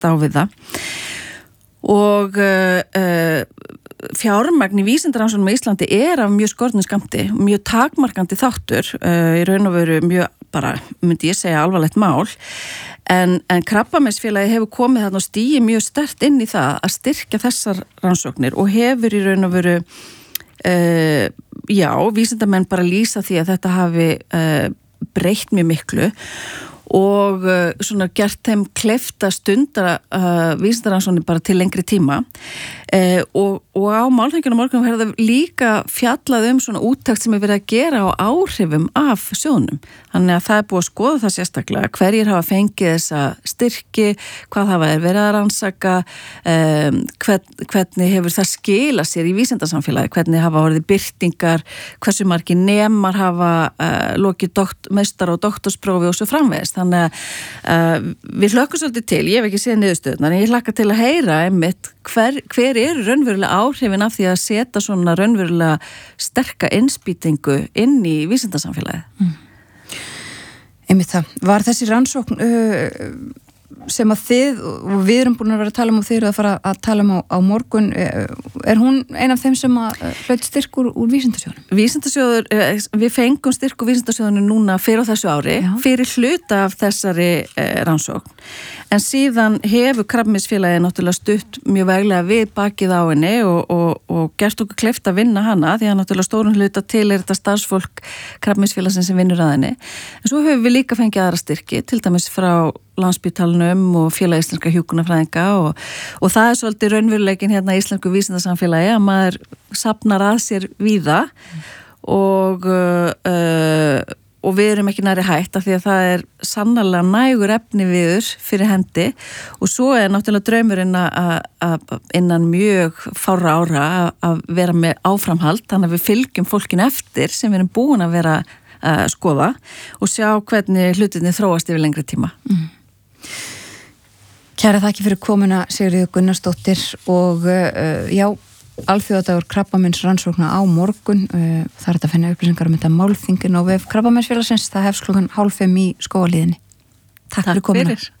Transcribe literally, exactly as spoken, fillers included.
á við það og uh, uh, fjármagn í vísindarannsóknum á Íslandi er af mjög skortnu skammti, mjög takmarkandi þáttur, uh, í raun og veru mjög bara, myndi ég segja, alvarlegt mál en, en Krabbameinsfélagið hefur komið þarna og stigið mjög sterkt inn í það að styrkja þessar rannsóknir og hefur í raun og veru uh, já, vísindamenn bara lýsa því að þetta hafi uh, breytt mjög miklu og uh, svona gert þeim kleift að stunda uh, vísindarannsóknir bara til lengri tíma uh, og, og á málþinginu morgunum verður líka fjallað um svona úttekt sem er verið að gera á áhrifum af sjóðnum. Þannig að það er búið að skoða það sérstaklega hverjir hafa fengið þessa styrki, hvað hafa er verið að rannsaka, um, hvern, hvernig hefur það skilað sér í vísindasamfélagi, hvernig hafa orðið birtingar, hversu margir nemar hafa uh, lokið dokt, meistar- og doktorsprófi og svo framvegist. Þannig að uh, við hlökkum svolítið til, ég hef ekki séð niðurstöðunar, en ég hlakka til að heyra einmitt hver, hver eru raunverulega áhrifin af því að setja svona raunverulega sterka innspýtingu inn í vísindasamfélagið. Mm. Einmitt það. Var þessi rannsókn uh, sem að þið, og við erum búin að vera að tala um og þið eru að fara að tala um á, á morgun, er hún ein af þeim sem að hlaut styrk úr, úr vísindasjóðunum? Vísindasjóður, við fengum styrk úr vísindasjóðunum núna fyrir á þessu ári, Já. fyrir hluta af þessari eh, rannsókn. En síðan hefur Krabbameinsfélagið náttúrulega stutt mjög veglega við bakið á henni og, og, og gert okkur kleift að vinna hana því að náttúrulega stórun hluta til er þetta starfsfólk Krabbameinsfélagsins sem vinnur að henni. En svo hefur við líka fengið aðra styrki, til dæmis frá Landspítalanum og Félag íslenskra hjúkrunarfræðinga og, og það er svolítið raunveruleikin hérna í íslensku vísindasamfélagi að maður safnar að sér víða og uh, og við erum ekki næri hætt af því að það er sannarlega nægur efni viður fyrir hendi og svo er náttúrulega draumurinn að innan mjög fárra ára að vera með áframhald, þannig að við fylgjum fólkin eftir sem við erum búin að vera að skoða og sjá hvernig hlutinni þróast yfir lengri tíma. Mm. Kæra þakki fyrir komuna Sigríður Gunnarsdóttir og uh, já, alþjóðadagur krabbameinsrannsókna á morgun. Uh, það er þetta að finna upplýsingar um þetta málþingin og vef Krabbameinsfélagsins, það hefst klukkan hálf fimm í Skógarhlíðinni. Takk, Takk fyrir komuna. Fyrir.